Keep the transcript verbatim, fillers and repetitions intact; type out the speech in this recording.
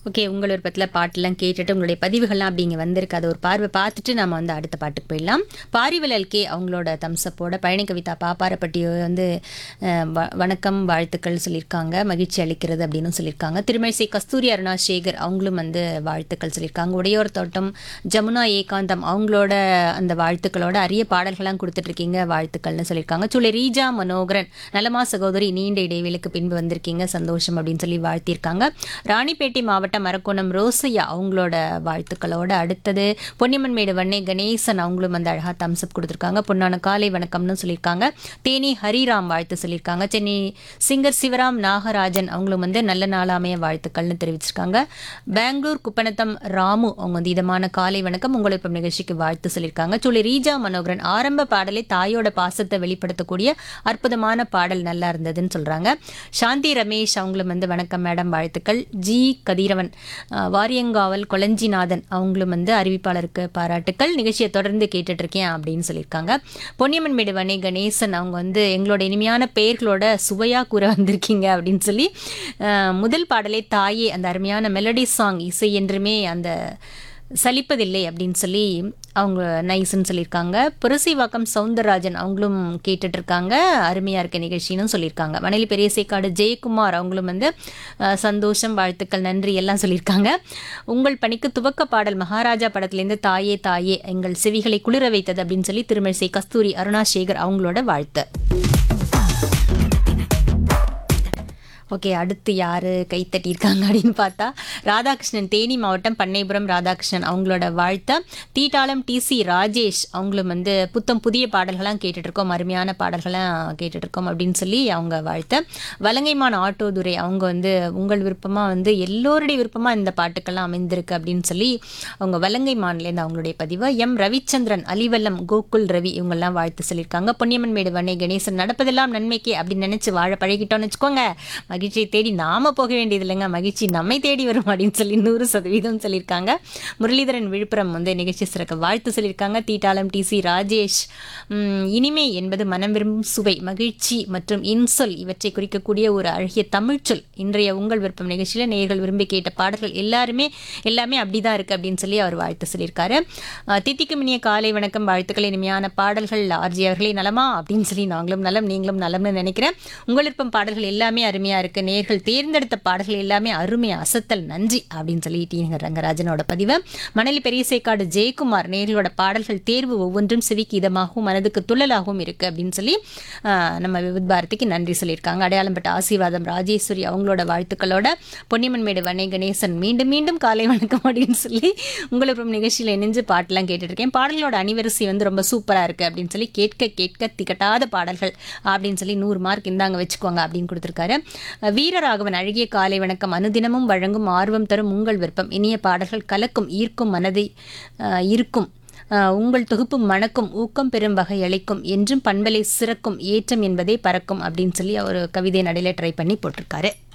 Okay. உங்கள் விருப்பத்தில் பாட்டெல்லாம் கேட்டுட்டு உங்களுடைய பதிவுகள்லாம் அப்படிங்க வந்திருக்கு. அதை ஒரு பார்வை பார்த்துட்டு நம்ம வந்து அடுத்த பாட்டுக்கு போயிடலாம். பாரிவலல் கே அவங்களோட தம்ஸ்அப்போட பழனி கவிதா பாப்பாரப்பட்டி வந்து அஹ், வ- வணக்கம் வாழ்த்துக்கள் சொல்லியிருக்காங்க. மகிழ்ச்சி அளிக்கிறது அப்படின்னு சொல்லியிருக்காங்க. திருமழிசை கஸ்தூரி அருணா சேகர் அவங்களும் வந்து வாழ்த்துக்கள் சொல்லியிருக்காங்க. உடையோர் தோட்டம் ஜமுனா ஏகாந்தம் அவங்களோட அந்த வாழ்த்துக்களோட அரிய பாடல்கள்லாம் கொடுத்துட்ருக்கீங்க வாழ்த்துக்கள்னு சொல்லியிருக்காங்க. சுளை ரீஜா மனோகரன் நலமா சகோதரி நீண்ட இடைவெளிக்கு பின்பு வந்திருக்கீங்க சந்தோஷம் அப்படின்னு சொல்லி வாழ்த்தியிருக்காங்க. ராணிப்பேட்டை மாவட்டம் மரக்கோணம் ரோசையா அவங்களோட வாழ்த்துக்களோட அடுத்தது பொன்னியம்மன்மேடு வண்ணே கணேசன் அவங்களும் வந்து அழகா தம்ஸ்அப் கொடுத்துருக்காங்க. பொன்னான காலை வணக்கம்னு சொல்லியிருக்காங்க. தேனி ஹரிராம் வாழ்த்து சொல்லியிருக்காங்க. சென்னை சிங்கர் சிவராம் நாகராஜன் அவங்களும் வந்து நல்ல நாளாமைய வாழ்த்துக்கள்னு தெரிவிச்சிருக்காங்க. பெங்களூர் குப்பநத்தம் ராமு அவங்க வந்து இதமான காலை வணக்கம் உங்களை இப்போ நிகழ்ச்சிக்கு வாழ்த்து சொல்லியிருக்காங்க. சொல்லி ரீஜா மனோகரன் ஆரம்ப பாடலை தாயோட பாசத்தை வெளிப்படுத்தக்கூடிய அற்புதமான பாடல் நல்லா இருந்ததுன்னு சொல்றாங்க. சாந்தி ரமேஷ் அவங்களும் வந்து வணக்கம் மேடம் வாழ்த்துக்கள். ஜி கதிரவன் அஹ், வாரியங்காவல் கொளஞ்சிநாதன் அவங்களும் வந்து அறிவிப்பாளருக்கு பாராட்டுக்கள். நிகழ்ச்சியை தொடர்ந்து கேட்டுட்டு இருக்கேன் அப்படின்னு சொல்லியிருக்காங்க. பொன்னியம்மன் மேடு வனே கணேசன் அவங்க வந்து எங்களோட இனிமையான பெயர்களோட சுவையா கூற வந்திருக்கீங்க அப்படின்னு சொல்லி அஹ், முதல் பாடலே தாயே அந்த அருமையான மெலடி சாங் இசை என்றுமே அந்த சலிப்பதில்லை அப்படின்னு சொல்லி அவங்க நைஸ்ன்னு சொல்லியிருக்காங்க. புரசைவாக்கம் சவுந்தரராஜன் அவங்களும் கேட்டுட்டு இருக்காங்க. அருமையாக இருக்க நிகழ்ச்சின்னு சொல்லியிருக்காங்க. மணலி பெரியசைக்காடு ஜெயக்குமார் அவங்களும் வந்து அஹ், சந்தோஷம் வாழ்த்துக்கள் நன்றி எல்லாம் சொல்லியிருக்காங்க. உங்கள் பணிக்கு துவக்க பாடல் மகாராஜா படத்துலேருந்து தாயே தாயே எங்கள் செவிகளை குளிர வைத்தது அப்படின்னு சொல்லி திருமழிசை கஸ்தூரி அருணா சேகர் அவங்களோட வாழ்த்து. ஓகே, அடுத்து யார் கை தட்டியிருக்காங்க அப்படின்னு பார்த்தா ராதாகிருஷ்ணன் தேனி மாவட்டம் பண்ணைபுரம் ராதாகிருஷ்ணன் அவங்களோட வாழ்த்தை. தீட்டாளம் டிசி ராஜேஷ் அவங்களும் வந்து புத்தம் புதிய பாடல்கள்லாம் கேட்டுட்ருக்கோம் அருமையான பாடல்கள்லாம் கேட்டுட்ருக்கோம் அப்படின்னு சொல்லி அவங்க வாழ்த்தை. வலங்கைமான் ஆட்டோதுரை அவங்க வந்து உங்கள் விருப்பமாக வந்து எல்லோருடைய விருப்பமாக இந்த பாட்டுக்கெல்லாம் அமைந்திருக்கு அப்படின்னு சொல்லி அவங்க வலங்கைமான்லேருந்து அவங்களுடைய பதிவை. எம் ரவிச்சந்திரன் அலிவல்லம் கோகுல் ரவி இவங்கெல்லாம் வாழ்த்து சொல்லியிருக்காங்க. பொன்னியம்மன் மேடு வண்ணே கணேசன் நடப்பதெல்லாம் நன்மைக்கே அப்படின்னு நினச்சி வாழ பழகிட்டோன்னு வச்சுக்கோங்க, மகிழ்ச்சியை தேடி நாம போக வேண்டியது இல்லைங்க, மகிழ்ச்சி நம்மை தேடி வரும் அப்படின்னு சொல்லி நூறு சதவீதம் சொல்லியிருக்காங்க. முரளிதரன் விழுப்புரம் வந்து நிகழ்ச்சி சிறக்க வாழ்த்து சொல்லியிருக்காங்க. தீட்டாளம் டிசி ராஜேஷ் உம், இனிமை என்பது மனம் விரும்பும் சுவை மகிழ்ச்சி மற்றும் இன்சொல் இவற்றை குறிக்கக்கூடிய ஒரு அழகிய தமிழ்ச்சொல். இன்றைய உங்கள் விருப்பம் நிகழ்ச்சியில் நேயர்கள் விரும்பி கேட்ட பாடல்கள் எல்லாருமே எல்லாமே அப்படிதான் இருக்கு அப்படின்னு சொல்லி அவர் வாழ்த்து சொல்லியிருக்காரு. அஹ், தித்திக்கும் இனிய காலை வணக்கம் வாழ்த்துக்கள் இனிமையான பாடல்கள் ஆர்ஜி அவர்களே நலமா அப்படின்னு சொல்லி நாங்களும் நலம் நீங்களும் நலம்னு நினைக்கிறேன். உங்கள் விருப்பம் பாடல்கள் எல்லாமே அருமையா இருக்கு. நேர்கள் தேர்ந்தெடுத்த பாடல்கள் எல்லாமே அருமை அசத்தல் நன்றி அப்படின்னு சொல்லி டி ரங்கராஜனோட பதிவு. மணலி பெரியசைக்காடு ஜெயக்குமார் நேர்களோட பாடல்கள் தேர்வு ஒவ்வொன்றும் செவிக்கு இதமாகவும் மனதுக்கு துள்ளலாகவும் இருக்கு அப்படின்னு சொல்லி ஆஹ், நம்ம விவித் பாரதிக்கு நன்றி சொல்லியிருக்காங்க. அடையாளம்பட்ட ஆசீர்வாதம் ராஜேஸ்வரி அவங்களோட வாழ்த்துக்களோட பொன்னியம்மன் மேடு வண்ணே கணேசன் மீண்டும் மீண்டும் காலை வணக்கம் அப்படின்னு சொல்லி உங்களுக்கு நிகழ்ச்சியில் இணைஞ்சு பாட்டெல்லாம் கேட்டுட்டு இருக்கேன். பாடல்களோட அணிவரிசை வந்து ரொம்ப சூப்பரா இருக்கு அப்படின்னு சொல்லி கேட்க கேட்க திகட்டாத பாடல்கள் அப்படின்னு சொல்லி நூறு மார்க் இந்தாங்க வச்சுக்கோங்க அப்படின்னு கொடுத்துருக்காரு. வீரராகவன் அழகிய காலை வணக்கம் அனுதினமும் வழங்கும் ஆர்வம் தரும் உங்கள் விருப்பம் இனிய பாடல்கள் கலக்கும் ஈர்க்கும் மனதை அஹ், இருக்கும் அஹ், உங்கள் தொகுப்பு மணக்கும் ஊக்கம் பெறும் வகை அளிக்கும் என்றும் பண்பலை சிறக்கும் ஏற்றம் என்பதே பறக்கும் அப்படின்னு சொல்லி ஒரு கவிதை நடையில ட்ரை பண்ணி போட்டிருக்காரு.